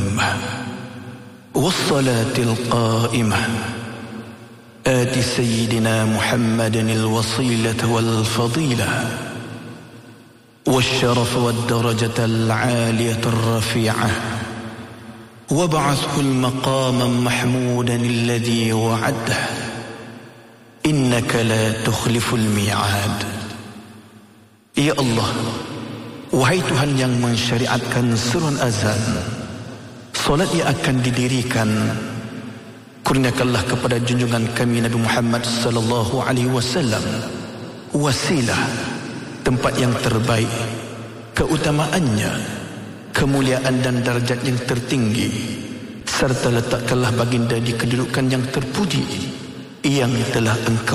الأمة والصلاة القائمة آت سيدنا محمد الوصيلة والفضيلة والشرف والدرجة العالية الرفيعة وابعثه المقام محمودا الذي وعده إنك لا تخلف الميعاد. Ya Allah, wahai Tuhan yang mensyariatkan seruan azan, solat yang akan didirikan, kurniakanlah kepada junjungan kami Nabi Muhammad sallallahu alaihi wasallam wasilah, tempat yang terbaik, keutamaannya, kemuliaan dan darjat yang tertinggi, serta letakkanlah baginda di kedudukan yang terpuji yang telah Engkau